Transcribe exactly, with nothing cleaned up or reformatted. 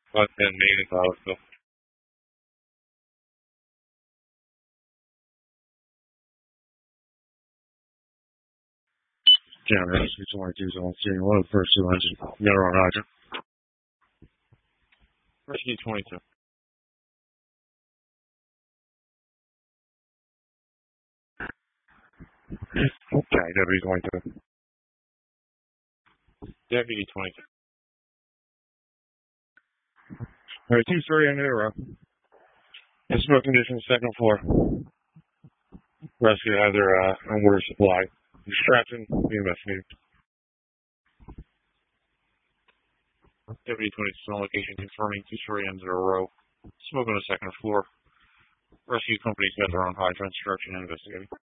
five ten Main in Tylerville. Down Rescue twenty-two zone steering one of the first two engines. You got it on hydrant. Rescue twenty-two. Okay, Deputy twenty-two. Deputy twenty-two. Alright, two story under the row. In smoke conditions, second floor. Rescue has their uh, own water supply. Distraction, the investigator. Deputy twenty-two on location confirming two story ends in a row. Smoke on the second floor. Rescue company's got their own hydrant, instruction, and investigating.